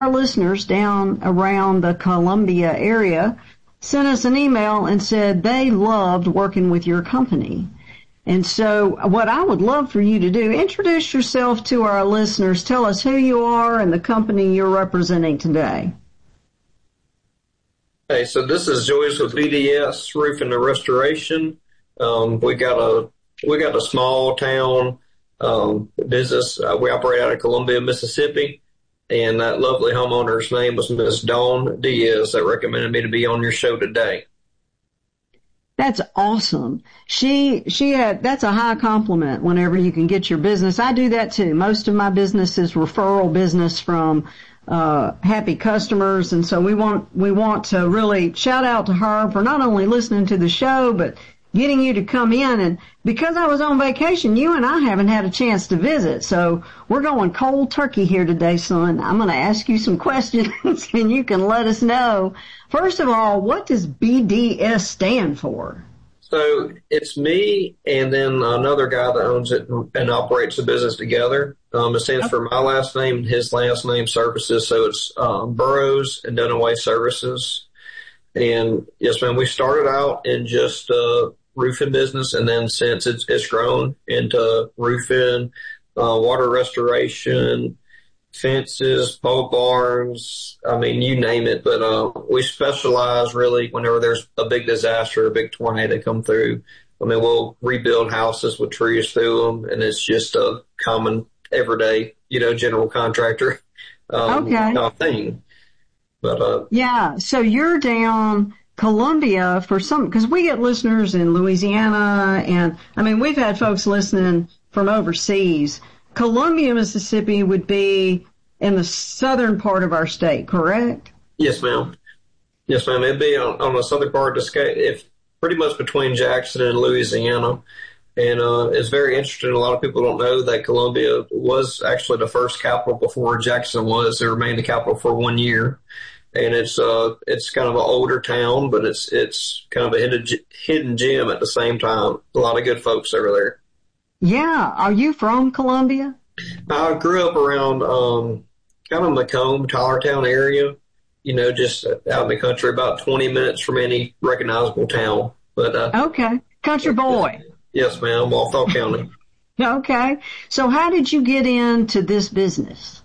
our listeners down around the Columbia area sent us an email and said they loved working with your company. And so what I would love for you to do, introduce yourself to our listeners. Tell us who you are and the company you're representing today. Hey, so this is Joyce with BDS Roofing and Restoration. We got a small town business. We operate out of Columbia, Mississippi, and that lovely homeowner's name was Miss Dawn Diaz that recommended me to be on your show today. That's awesome. That's a high compliment whenever you can get your business. I do that too. Most of my business is referral business from happy customers, and so we want to really shout out to her for not only listening to the show but getting you to come in. And because I was on vacation, you and I haven't had a chance to visit, so we're going cold turkey here today, son. I'm going to ask you some questions and you can let us know. First of all, what does BDS stand for? So it's me and then another guy that owns it and operates the business together. It stands for my last name and his last name, Services. So it's Burroughs and Dunaway Services. And yes, ma'am, we started out in just roofing business, and then since it's grown into roofing, water restoration, fences, pole barns, I mean, you name it. But we specialize really whenever there's a big disaster, a big tornado come through. I mean, we'll rebuild houses with trees through them, and it's just a common everyday, general contractor thing. But yeah, so you're down Columbia for because we get listeners in Louisiana, and I mean, we've had folks listening from overseas. Columbia, Mississippi would be in the southern part of our state, correct? Yes, ma'am. Yes, ma'am. It'd be on the southern part of the state, pretty much between Jackson and Louisiana. And it's very interesting. A lot of people don't know that Columbia was actually the first capital before Jackson was. It remained the capital for 1 year. And it's kind of an older town, but it's kind of a hidden gem at the same time. A lot of good folks over there. Yeah. Are you from Columbia? I grew up around kind of Macomb, Tylertown area, just out in the country, about 20 minutes from any recognizable town. But okay. Country boy. Yes, ma'am. Walthall County. Okay. So how did you get into this business?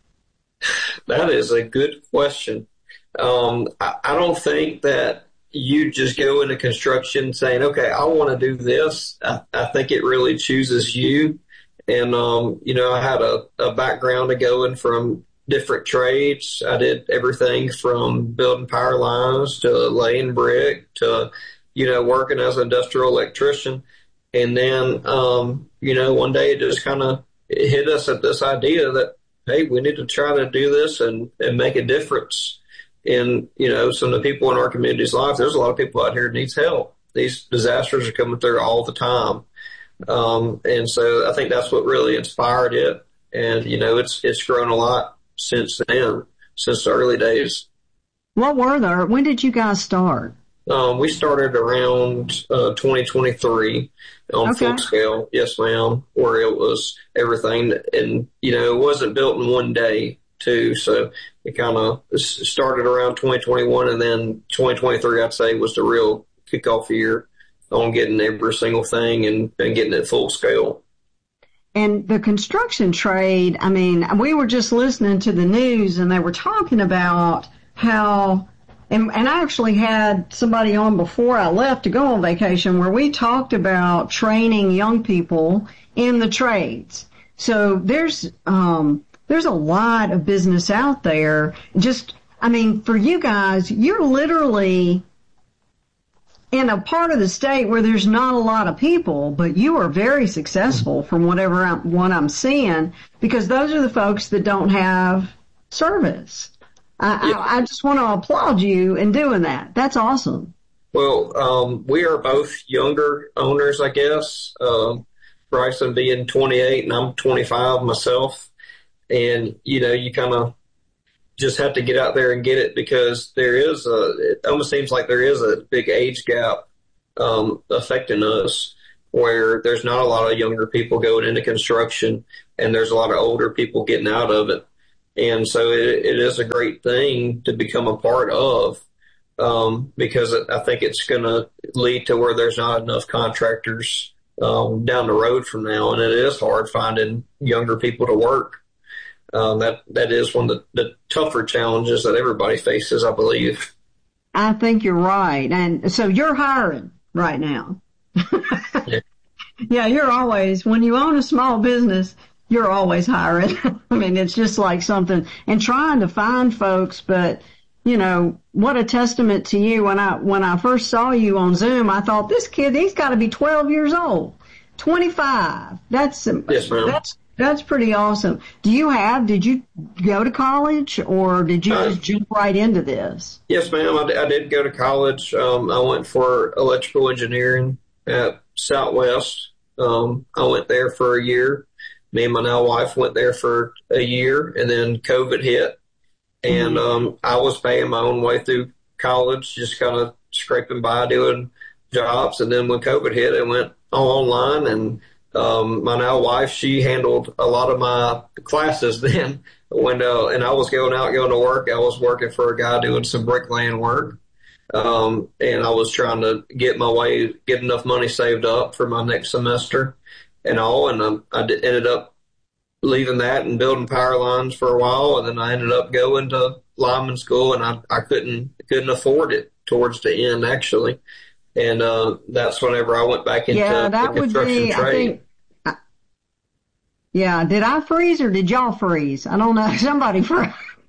That is a good question. I don't think that you just go into construction saying, okay, I want to do this. I think it really chooses you. And, I had a background of going from different trades. I did everything from building power lines to laying brick to, working as an industrial electrician. And then, one day it just kind of hit us at this idea that, hey, we need to try to do this and make a difference in, some of the people in our community's lives. There's a lot of people out here that needs help. These disasters are coming through all the time. And so I think that's what really inspired it. And, it's grown a lot since then, since the early days. When did you guys start? We started around 2023 on full scale. Yes, ma'am. Where it was everything, and it wasn't built in one day too. So it kind of started around 2021, and then 2023, I'd say, was the real kickoff year on getting every single thing and getting it full scale. And the construction trade, I mean, we were just listening to the news, and they were talking about how. And I actually had somebody on before I left to go on vacation where we talked about training young people in the trades. So there's a lot of business out there. For you guys, you're literally in a part of the state where there's not a lot of people, but you are very successful from what I'm seeing, because those are the folks that don't have service. I just want to applaud you in doing that. That's awesome. Well, we are both younger owners, I guess. Bryson being 28 and I'm 25 myself. And, you kind of just have to get out there and get it, because it almost seems like there is a big age gap affecting us, where there's not a lot of younger people going into construction and there's a lot of older people getting out of it. And so it is a great thing to become a part of, because I think it's going to lead to where there's not enough contractors down the road from now. And it is hard finding younger people to work. That is one of the tougher challenges that everybody faces, I believe. I think you're right. And so you're hiring right now. Yeah. Yeah, you're always, when you own a small business, you're always hiring. I mean, it's just like something, and trying to find folks, but you know, what a testament to you. When I first saw you on Zoom, I thought, this kid, he's got to be 12 years old, 25. Yes, ma'am. That's pretty awesome. Did you go to college, or did you just jump right into this? Yes, ma'am. I did go to college. I went for electrical engineering at Southwest. I went there for a year. Me and my now wife went there for a year, and then COVID hit. And I was paying my own way through college, just kind of scraping by doing jobs. And then when COVID hit, it went all online. And my now wife, she handled a lot of my classes then. And I was going to work. I was working for a guy doing some bricklaying work. And I was trying to get enough money saved up for my next semester and all. And I ended up leaving that and building power lines for a while. And then I ended up going to lineman school, and I couldn't afford it towards the end, actually. And that's whenever I went back into the construction trade. Yeah, did I freeze or did y'all freeze? I don't know. Somebody froze.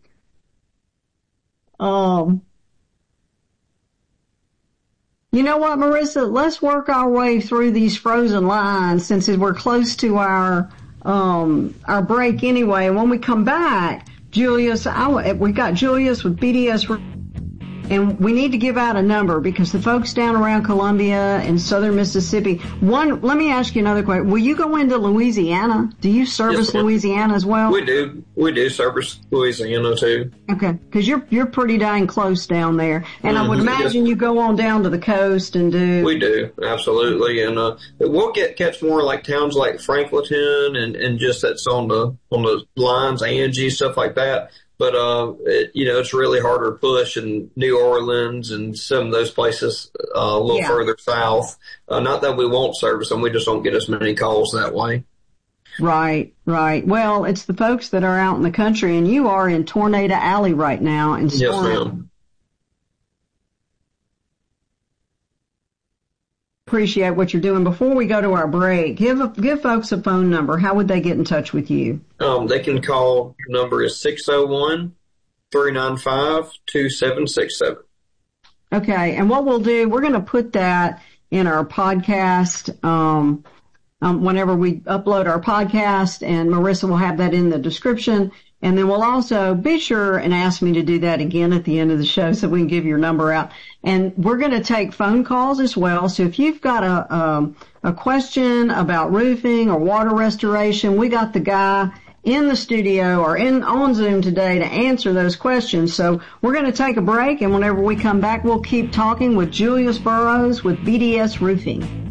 You know what, Marissa? Let's work our way through these frozen lines since we're close to our break anyway. And when we come back, Julius, we got Julius with BDS. And we need to give out a number because the folks down around Columbia and southern Mississippi. Let me ask you another question. Will you go into Louisiana? Do you service Louisiana as well? We do. We do service Louisiana too. Okay. Because you're pretty dang close down there. And I would imagine you go on down to the coast and do. We do. Absolutely. And, we'll catch more like towns like Franklinton and just that's on the lines, Angie, stuff like that. But, it's really harder to push in New Orleans and some of those places a little further south. Not that we won't service them. We just don't get as many calls that way. Right. Well, it's the folks that are out in the country, and you are in Tornado Alley right now. And yes, ma'am. Appreciate what you're doing. Before we go to our break, give folks a phone number. How would they get in touch with you? They can call. The number is 601-395-2767. Okay. And what we'll do, we're going to put that in our podcast, whenever we upload our podcast, and Marissa will have that in the description. And then we'll also be sure and ask me to do that again at the end of the show so we can give your number out. And we're going to take phone calls as well. So if you've got a question about roofing or water restoration, we got the guy in the studio or on Zoom today to answer those questions. So we're going to take a break, and whenever we come back, we'll keep talking with Julius Burrows with BDS Roofing.